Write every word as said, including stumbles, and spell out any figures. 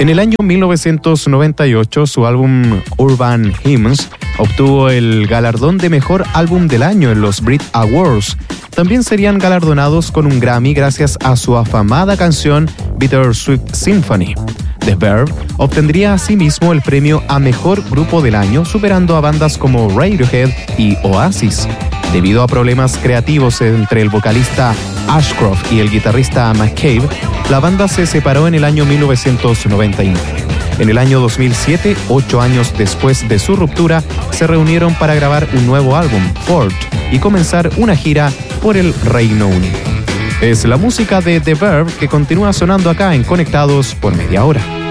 En el año mil novecientos noventa y ocho, su álbum Urban Hymns obtuvo el galardón de Mejor Álbum del Año en los Brit Awards. También serían galardonados con un Grammy gracias a su afamada canción Bittersweet Symphony. The Verve obtendría asimismo el premio a Mejor Grupo del Año, superando a bandas como Radiohead y Oasis. Debido a problemas creativos entre el vocalista Ashcroft y el guitarrista McCabe, la banda se separó en el año mil novecientos noventa y nueve. En el año dos mil siete, ocho años después de su ruptura, se reunieron para grabar un nuevo álbum, Forge, y comenzar una gira por el Reino Unido. Es la música de The Verve que continúa sonando acá en Conectados por Media Hora.